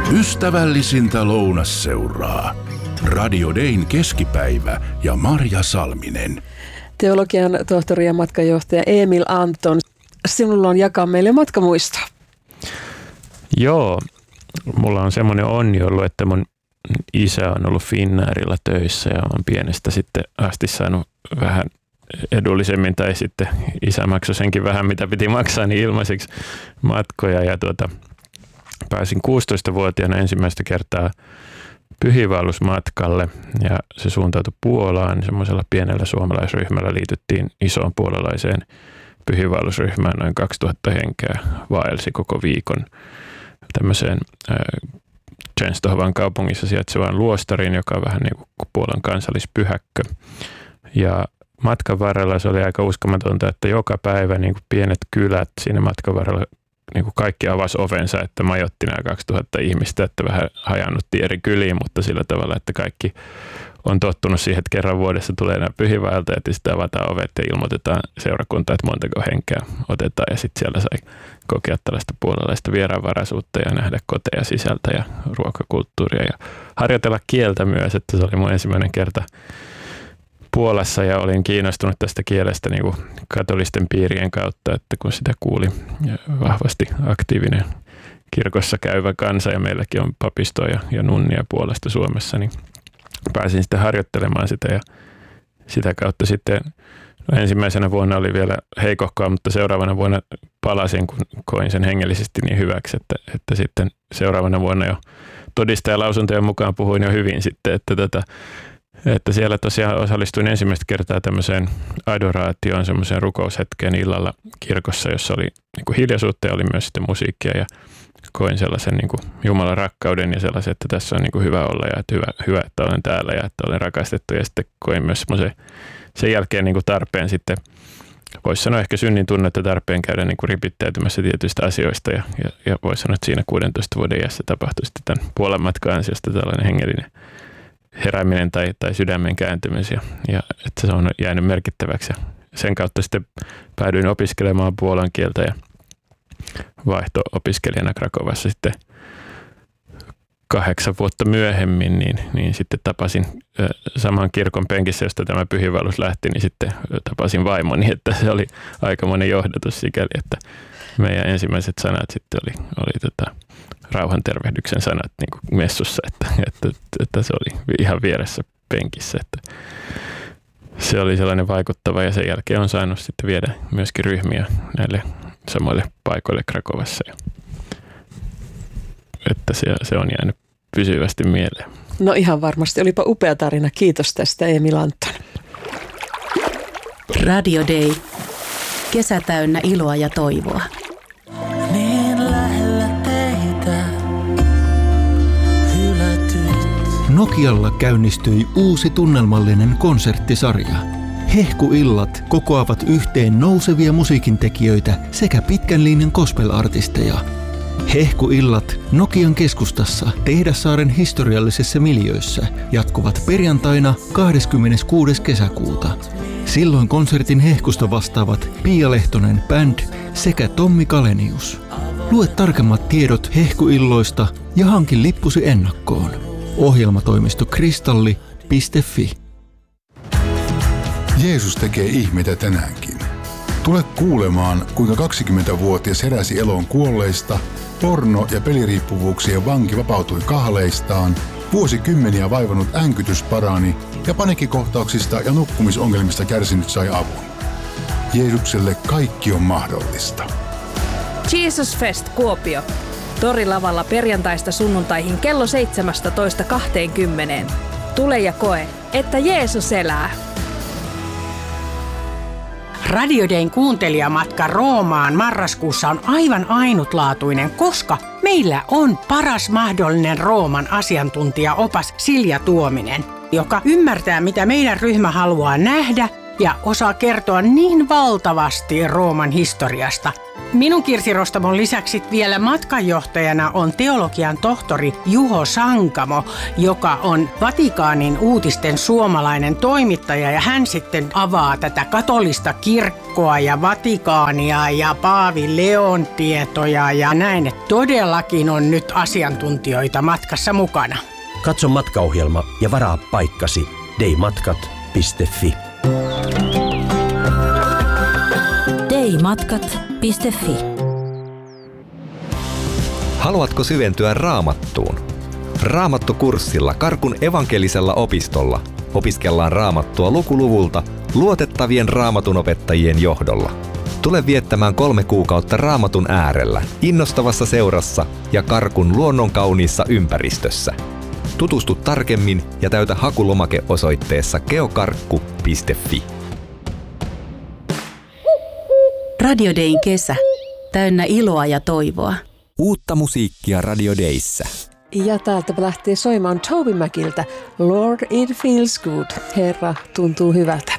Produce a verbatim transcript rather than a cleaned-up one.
Ystävällisintä lounasseuraa. Radio Dayn keskipäivä ja Marja Salminen. Teologian tohtori ja matkajohtaja Emil Anton, sinulla on jakaa meille matkamuistoa. Joo, mulla on semmoinen onni ollut, että mun isä on ollut Finnairilla töissä ja on pienestä sitten asti saanut vähän edullisemmin, tai sitten isä maksoi senkin vähän, mitä piti maksaa, niin ilmaiseksi matkoja. Ja tuota, pääsin kuusitoistavuotiaana ensimmäistä kertaa pyhiinvaellusmatkalle ja se suuntautui Puolaan. Semmoisella pienellä suomalaisryhmällä liityttiin isoon puolalaiseen pyhiinvaellusryhmään. Noin kaksituhatta henkeä vaelsi koko viikon tämmöiseen Częstochowan kaupungissa sijaitsevaan luostariin, joka on vähän niin kuin Puolan kansallispyhäkkö. Ja matkan varrella se oli aika uskomatonta, että joka päivä niin kuin pienet kylät siinä matkan varrella niin kuin kaikki avasi ovensa, että majoitti nämä kaksituhatta ihmistä, että vähän hajannutti eri kyliin, mutta sillä tavalla, että kaikki on tottunut siihen, että kerran vuodessa tulee nämä pyhiinvaeltajat ja sitten avataan ovet ja ilmoitetaan seurakuntaan, että montako henkeä otetaan, ja sitten siellä sai kokea tällaista puolalaista vieraanvaraisuutta ja nähdä koteja sisältä ja ruokakulttuuria ja harjoitella kieltä myös, että se oli mun ensimmäinen kerta Puolassa ja olin kiinnostunut tästä kielestä niin kuin katolisten piirien kautta, että kun sitä kuuli vahvasti aktiivinen kirkossa käyvä kansa ja meilläkin on papistoa ja, ja nunnia Puolasta Suomessa, niin pääsin sitten harjoittelemaan sitä ja sitä kautta sitten no ensimmäisenä vuonna oli vielä heikohkoa, mutta seuraavana vuonna palasin, kun koin sen hengellisesti niin hyväksi, että, että sitten seuraavana vuonna jo todistajalausuntojen mukaan puhuin jo hyvin sitten, että tota, Että siellä tosiaan osallistuin ensimmäistä kertaa tämmöiseen adoraatioon, semmoiseen rukoushetkeen illalla kirkossa, jossa oli niin kuin hiljaisuutta ja oli myös sitten musiikkia ja koin sellaisen niin kuin Jumalan rakkauden ja sellaisen, että tässä on niin kuin hyvä olla ja että hyvä, hyvä, että olen täällä ja että olen rakastettu, ja sitten koin myös semmoisen sen jälkeen niin kuin tarpeen sitten, voisi sanoa ehkä synnin tunnetta, tarpeen käydä niin kuin ripittäytymässä tietyistä asioista ja, ja, ja voisi sanoa, että siinä kuudentoista vuoden iässä tapahtui sitten tämän Puolan matkan ansiosta tällainen hengellinen herääminen tai, tai sydämen kääntymys, ja, ja että se on jäänyt merkittäväksi. Ja sen kautta sitten päädyin opiskelemaan puolan kieltä ja vaihto-opiskelijana Krakovassa sitten kahdeksan vuotta myöhemmin, niin, niin sitten tapasin saman kirkon penkissä, josta tämä pyhiinvaellus lähti, niin sitten tapasin vaimoni, että se oli aikamoinen johdatus sikäli, että meidän ensimmäiset sanat sitten oli, oli tota, rauhantervehdyksen sanat niin kuin messussa, että, että, että se oli ihan vieressä penkissä, että se oli sellainen vaikuttava, ja sen jälkeen on saanut sitten viedä myöskin ryhmiä näille samoille paikoille Krakovassa, ja että se, se on jäänyt pysyvästi mieleen. No ihan varmasti, olipa upea tarina. Kiitos tästä, Emil Anton. Radio Day. Kesä täynnä iloa ja toivoa. Niin lähellä teitä hylätyt. Nokialla käynnistyi uusi tunnelmallinen konserttisarja. Hehkuillat kokoavat yhteen nousevia musiikintekijöitä sekä pitkän linjan gospel-artisteja. Hehkuillat Nokian keskustassa Tehdassaaren historiallisessa miljöössä jatkuvat perjantaina kahdeskymmeneskuudes kesäkuuta. Silloin konsertin hehkusta vastaavat Pia Lehtonen Band sekä Tommi Kalenius. Lue tarkemmat tiedot hehkuilloista ja hanki lippusi ennakkoon. Ohjelmatoimisto kristalli piste fi. Jeesus tekee ihmeitä tänäänkin. Tule kuulemaan, kuinka kaksikymmentävuotias heräsi eloon kuolleista, porno- ja peliriippuvuuksien vanki vapautui kahleistaan, vuosikymmeniä vaivannut änkytys parani ja paniikkikohtauksista ja nukkumisongelmista kärsinyt sai avun. Jeesukselle kaikki on mahdollista. Jesus Fest Kuopio. Torilavalla perjantaista sunnuntaihin kello seitsemästätoista kahteenkymmeneen. Tule ja koe, että Jeesus elää. Radio Dayn kuuntelijamatka Roomaan marraskuussa on aivan ainutlaatuinen, koska meillä on paras mahdollinen Rooman asiantuntijaopas Silja Tuominen, joka ymmärtää, mitä meidän ryhmä haluaa nähdä ja osaa kertoa niin valtavasti Rooman historiasta, Minun Kirsi Rostamon lisäksi vielä matkanjohtajana on teologian tohtori Juho Sankamo, joka on Vatikaanin uutisten suomalainen toimittaja, ja hän sitten avaa tätä katolista kirkkoa ja Vatikaania ja Paavi Leon tietoja ja näin, että todellakin on nyt asiantuntijoita matkassa mukana. Katso matkaohjelma ja varaa paikkasi deimatkat piste fi. deimatkat piste fi. Haluatko syventyä Raamattuun? Raamattukurssilla Karkun evankelisella opistolla opiskellaan Raamattua lukuluvulta luotettavien raamatunopettajien johdolla. Tule viettämään kolme kuukautta Raamatun äärellä, innostavassa seurassa ja Karkun luonnonkauniissa ympäristössä. Tutustu tarkemmin ja täytä hakulomake osoitteessa geokarkku piste fi. Radio Dayn kesä. Täynnä iloa ja toivoa. Uutta musiikkia Radio Dayssä. Ja täältä lähtee soimaan Toby Maciltä Lord It Feels Good. Herra tuntuu hyvältä.